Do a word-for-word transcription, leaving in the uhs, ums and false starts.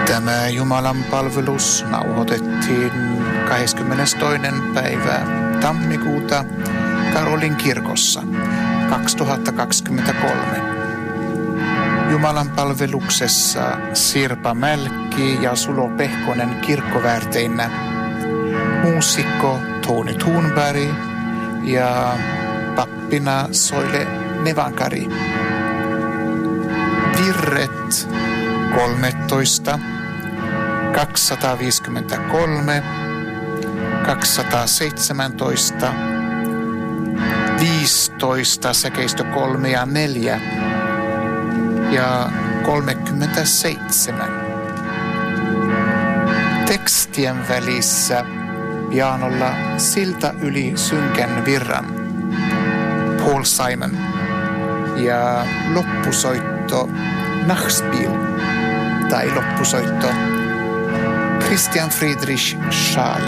Tämä Jumalan palvelus nauhoitettiin kahdeskymmenestoinen päivä tammikuuta Karolin kirkossa kaksituhattakaksikymmentäkolme. Jumalan palveluksessa Sirpa Mälkki ja Sulo Pehkonen kirkkoväärteinä, muusikko Toni Thunberg ja pappina Soile Nevankari. Virret kolmetoista, kaksisataaviisikymmentäkolme, kaksisataaseitsemäntoista, viisitoista, säkeistö kolme ja neljä ja kolmekymmentäseitsemän. Tekstien välissä pianolla Silta yli synkän virran Paul Simon ja loppusoitto Nachspiel tai loppusoitto Christian Friedrich Schale.